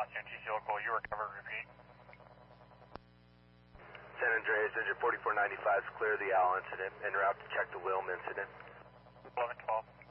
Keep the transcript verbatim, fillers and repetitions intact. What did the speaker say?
Austin, T C local, you recovered, repeat. San Andreas, engine forty-four ninety-five is clear of the Al incident, en route to check the Wilm incident. eleven twelve.